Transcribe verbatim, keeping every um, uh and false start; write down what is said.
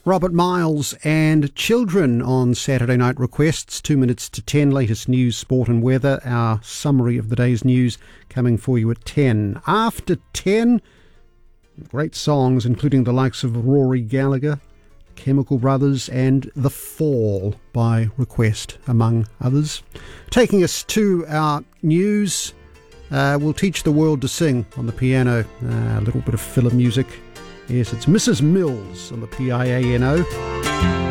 Robert Miles and Children on Saturday Night Requests, two minutes to ten, latest news, sport and weather. Our summary of the day's news coming for you at ten. After ten, great songs including the likes of Rory Gallagher, Chemical Brothers and The Fall by request, among others. Taking us to our news, uh, We'll Teach the World to Sing on the piano, uh, a little bit of filler music. Yes, it's Missus Mills on the P I A N O.